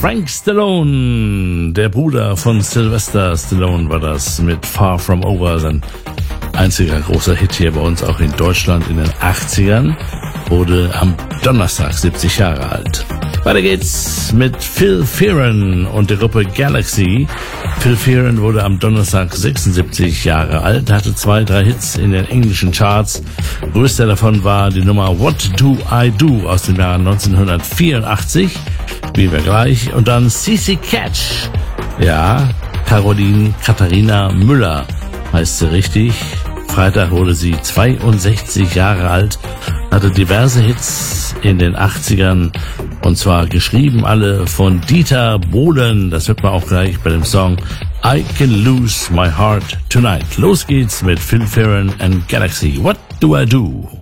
Frank Stallone, der Bruder von Sylvester Stallone war das mit Far From Over, sein einziger großer Hit hier bei uns, auch in Deutschland in den 80ern, wurde am Donnerstag 70 Jahre alt. Weiter geht's mit Phil Fearon und der Gruppe Galaxy. Phil Fearon wurde am Donnerstag 76 Jahre alt, hatte 2-3 Hits in den englischen Charts. Größter davon war die Nummer What Do I Do aus dem Jahr 1984, wie wir gleich. Und dann CC Catch, ja, Caroline Katharina Müller heißt sie richtig. Freitag wurde sie 62 Jahre alt, hatte diverse Hits in den 80ern und zwar geschrieben alle von Dieter Bohlen. Das hört man auch gleich bei dem Song I Can Lose My Heart Tonight. Los geht's mit Phil Fearon and Galaxy. What do I do?